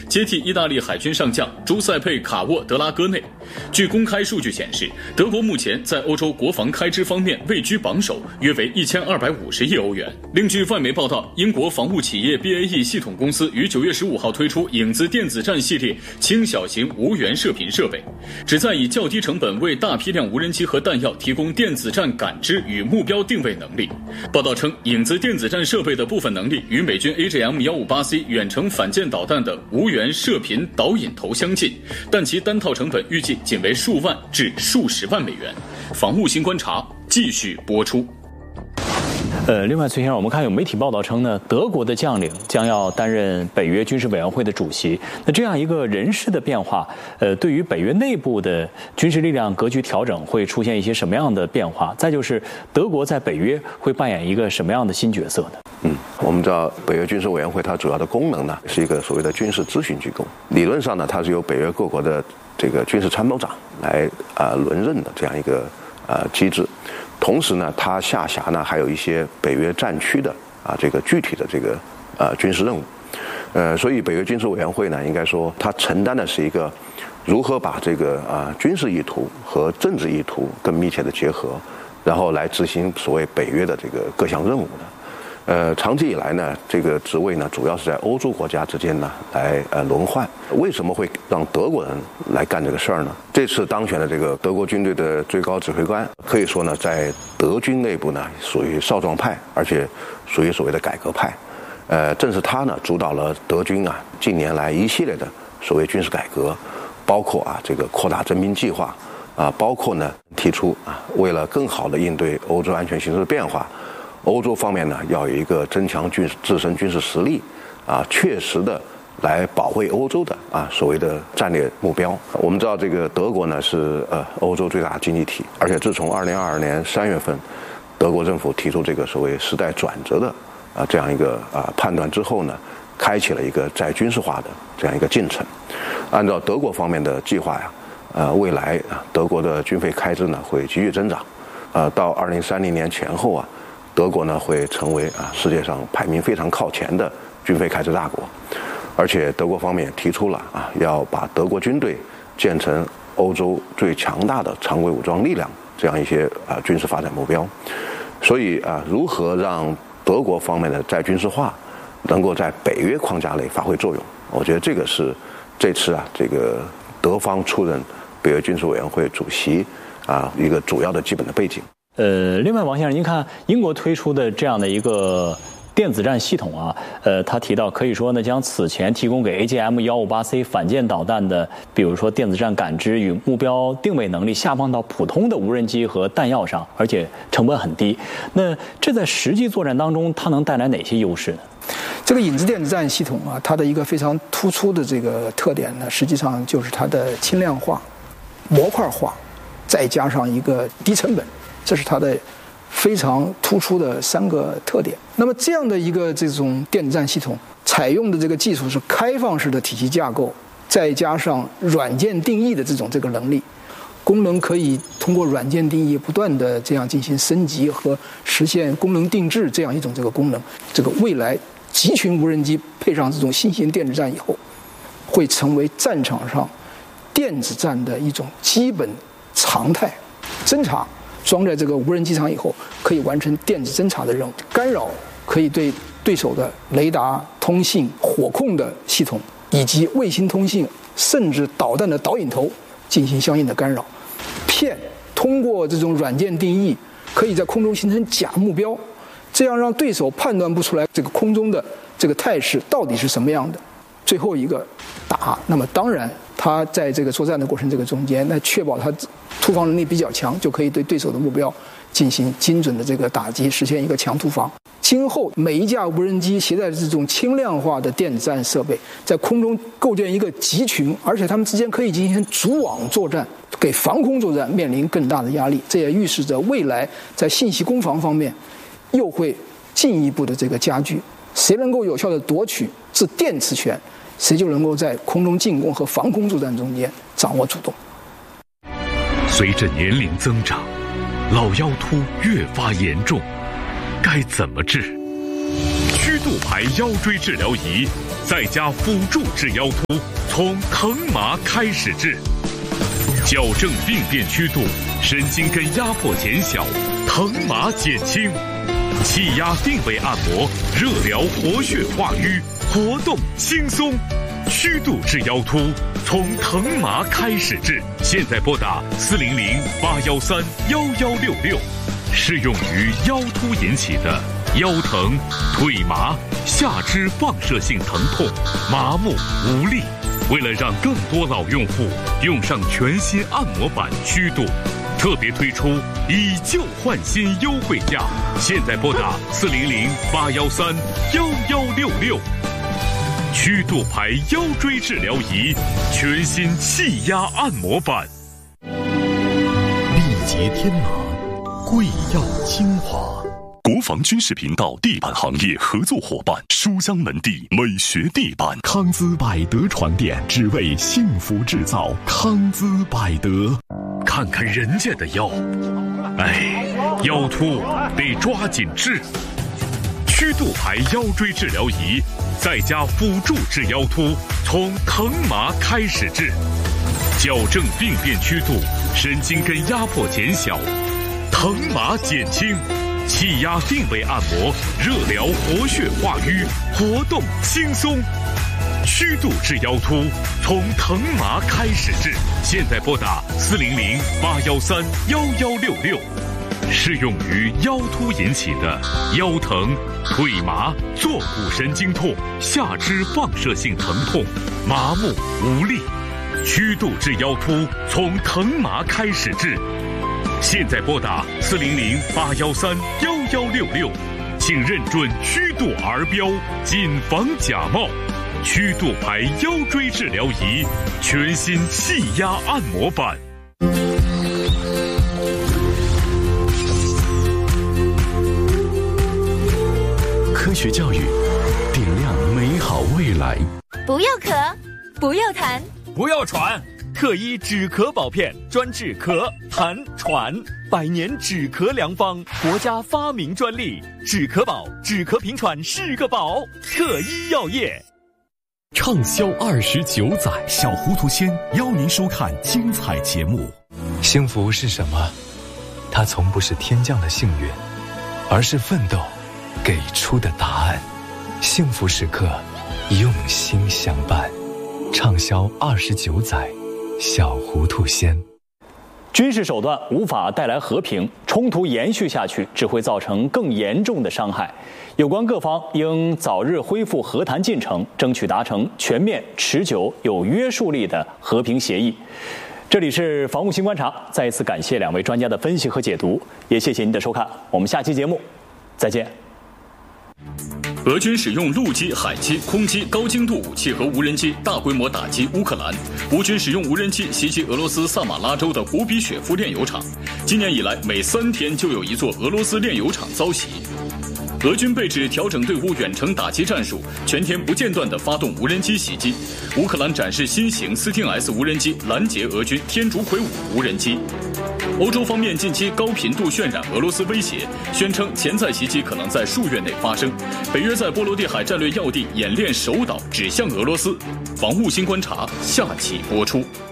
接替意大利海军上将朱塞佩·卡沃德拉戈内。据公开数据显示，德国目前在欧洲国防开支方面位居榜首，约为1250亿欧元。另据外媒报道，英国防务企业 BAE 系统公司于9月15号推出影子电子战系列轻小型无源射频设备，旨在以较低成本为大批量无人机和弹药提供电子战感知与目标定位能力。报道称，影子电子战设备的部分能力与美军 AGM-158C 远程反舰导弹的无源射频导引头相近，但其单套成本预计仅为数万至数十万美元。防务新观察继续播出。 另外，崔先生，我们看有媒体报道称呢，德国的将领将要担任北约军事委员会的主席。那这样一个人事的变化，对于北约内部的军事力量格局调整会出现一些什么样的变化？再就是德国在北约会扮演一个什么样的新角色呢？ 我们知道北约军事委员会它主要的功能呢是一个所谓的军事咨询机构，理论上呢它是由北约各国的这个军事参谋长来轮任的这样一个机制。同时呢，它下辖呢还有一些北约战区的这个具体的这个军事任务，所以北约军事委员会呢，应该说它承担的是一个如何把这个军事意图和政治意图更密切的结合，然后来执行所谓北约的这个各项任务的。长期以来呢，这个职位呢主要是在欧洲国家之间呢来轮换。为什么会让德国人来干这个事儿呢？这次当选的这个德国军队的最高指挥官，可以说呢在德军内部呢属于少壮派，而且属于所谓的改革派。正是他呢主导了德军近年来一系列的所谓军事改革，包括这个扩大征兵计划包括呢提出为了更好的应对欧洲安全形势的变化，欧洲方面呢要有一个增强自身军事实力确实的来保卫欧洲的所谓的战略目标。我们知道这个德国呢是欧洲最大的经济体，而且自从2022年3月份德国政府提出这个所谓时代转折的这样一个判断之后呢，开启了一个再军事化的这样一个进程。按照德国方面的计划未来德国的军费开支呢会急剧增长，到2030年前后德国呢会成为世界上排名非常靠前的军费开支大国，而且德国方面也提出了要把德国军队建成欧洲最强大的常规武装力量这样一些军事发展目标。所以如何让德国方面的再军事化能够在北约框架内发挥作用，我觉得这个是这次这个德方出任北约军事委员会主席一个主要的基本的背景。 另外，王先生，您看英国推出的这样的一个电子战系统他提到可以说呢，将此前提供给 AGM-158C 反舰导弹的，比如说电子战感知与目标定位能力下放到普通的无人机和弹药上，而且成本很低。那这在实际作战当中，它能带来哪些优势呢？ 这个影子电子战系统它的一个非常突出的这个特点呢，实际上就是它的轻量化、模块化，再加上一个低成本，这是它的非常突出的3个特点。那么这样的一个这种电子战系统采用的这个技术是开放式的体系架构，再加上软件定义的这个能力，功能可以通过软件定义不断的这样进行升级和实现功能定制这样一种这个功能。这个未来集群无人机配上这种新型电子战以后，会成为战场上电子战的一种基本常态。侦察装在这个无人机上以后，可以完成电子侦察的任务，干扰可以对对手的雷达、通信、火控的系统以及卫星通信，甚至导弹的导引头进行相应的干扰。通过这种软件定义，可以在空中形成假目标，这样让对手判断不出来这个空中的这个态势到底是什么样的。最后一个打，那么当然他在这个作战的过程这个中间，那确保他突防能力比较强，就可以对对手的目标进行精准的这个打击，实现一个强突防。今后每一架无人机携带这种轻量化的电子战设备，在空中构建一个集群，而且它们之间可以进行组网作战，给防空作战面临更大的压力。这也预示着未来在信息攻防方面又会进一步的这个加剧。谁能够有效的夺取至电磁权，谁就能够在空中进攻和防空作战中间掌握主动。 随着年龄增长，老腰突越发严重，该怎么治？曲度牌腰椎治疗仪再加辅助治腰突，从疼麻开始治，矫正病变曲度，神经根压迫减小，疼麻减轻，气压定位按摩，热疗活血化瘀，活动轻松，虚度治腰突，从疼麻开始治。现在拨打400-813-1166，适用于腰突引起的腰疼、腿麻、下肢放射性疼痛、麻木无力。为了让更多老用户用上全新按摩板虚度，特别推出以旧换新优惠价。现在拨打400-813-1166。曲度牌腰椎治疗仪，全新气压按摩板， 力竭天马，贵药精华。 国防军事频道地板行业合作伙伴书香门第美学地板， 康姿百德床垫，只为幸福制造。康姿百德， 看看人家的腰，腰突得抓紧治。曲度牌腰椎治疗仪，再加辅助治腰突，从疼麻开始治，矫正病变曲度，神经根压迫减小，疼麻减轻，气压定位按摩，热疗活血化瘀，活动轻松，虚度治腰突，从疼麻开始治。现在拨打400-813-1166，适用于腰突引起的腰疼、腿麻、坐骨神经痛、下肢放射性疼痛、麻木无力。虚度治腰突，从疼麻开始治。现在拨打400-813-1166，请认准虚度儿标，谨防假冒。曲度牌腰椎治疗仪，全新气压按摩板。 科学教育，点亮美好未来。 不要咳，不要痰， 不要喘。特一止咳宝片，专治咳、痰、喘，100年止咳良方，国家发明专利。止咳宝，止咳平喘是个宝。特一药业。 畅销29载，小糊涂仙邀您收看精彩节目。 幸福是什么？它从不是天降的幸运，而是奋斗给出的答案。幸福时刻，用心相伴。畅销29载，小糊涂仙。 军事手段无法带来和平，冲突延续下去只会造成更严重的伤害。有关各方应早日恢复和谈进程，争取达成全面、持久、有约束力的和平协议。这里是防务新观察，再一次感谢2位专家的分析和解读，也谢谢您的收看，我们下期节目再见。 俄军使用陆基、海基、空基高精度武器和无人机大规模打击乌克兰，乌军使用无人机袭击俄罗斯萨马拉州的古比雪夫炼油厂。今年以来，每3天就有一座俄罗斯炼油厂遭袭。俄军被指调整队伍远程打击战术，全天不间断地发动无人机袭击。乌克兰展示新型斯汀 S 无人机拦截俄军天竺葵5无人机。欧洲方面近期高频度渲染俄罗斯威胁，宣称潜在袭击可能在数月内发生。北约在波罗的海战略要地演练首岛指向俄罗斯。防务新观察下期播出。